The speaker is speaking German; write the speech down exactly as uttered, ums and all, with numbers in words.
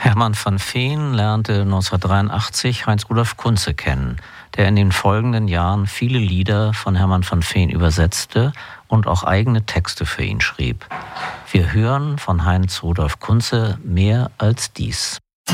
Hermann van Veen lernte neunzehnhundertdreiundachtzig Heinz-Rudolf Kunze kennen, der in den folgenden Jahren viele Lieder von Hermann van Veen übersetzte und auch eigene Texte für ihn schrieb. Wir hören von Heinz-Rudolf Kunze mehr als dies.